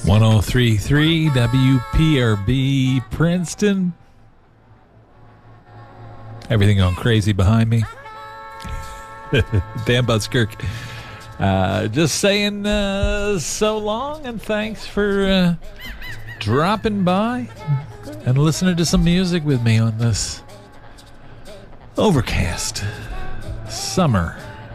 103.3 WPRB Princeton. Everything going crazy behind me. Dan Buskirk. Just saying so long, and thanks for dropping by and listening to some music with me on this overcast summer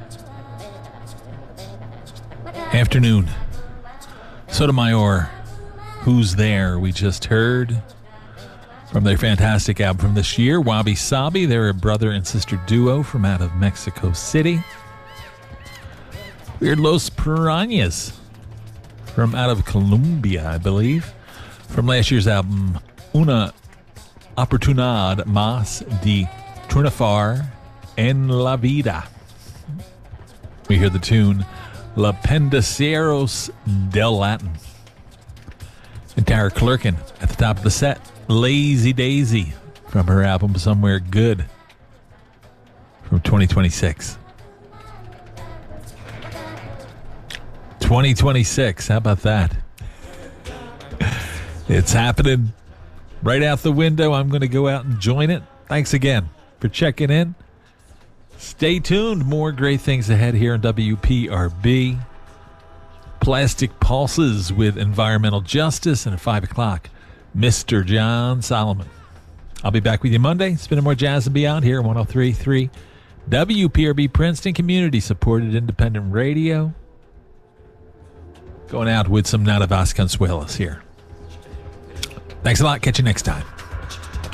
afternoon. Sotomayor, Who's There? We just heard from their fantastic album from this year, Wabi Sabi. They're a brother and sister duo from out of Mexico City. We heard Los Piranhas from out of Colombia, I believe, from last year's album, Una Oportunidad Más de Triunfar en la Vida. We hear the tune La Pendaceros del Latin. And Tara Clerkin at the top of the set, Lazy Daisy from her album Somewhere Good from 2026. 2026, how about that? It's happening right out the window. I'm going to go out and join it. Thanks again for checking in. Stay tuned. More great things ahead here on WPRB. Plastic Pulses with Environmental Justice, and at 5 o'clock, Mr. John Solomon. I'll be back with you Monday, spinning more jazz and beyond here on 103.3 WPRB Princeton, community-supported independent radio. Going out with some Nada Vasconcelos here. Thanks a lot. Catch you next time.